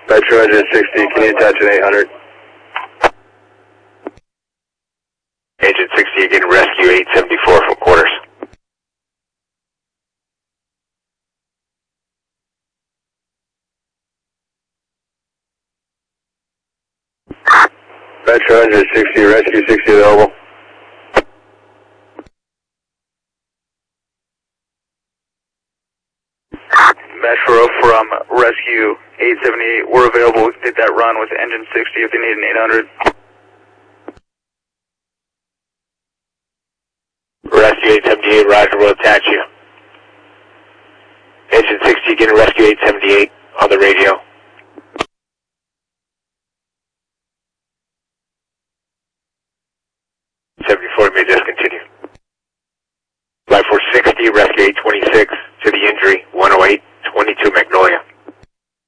Metro Engine 60, can you attach an 800? Engine 60 again, rescue 874 from quarters. Metro Engine 60, rescue 60 available. Metro from rescue 878, we're available. We can take that run with engine 60 if they need an 800. Rescue 878, roger, we'll attach you. Engine 60 again, rescue 878.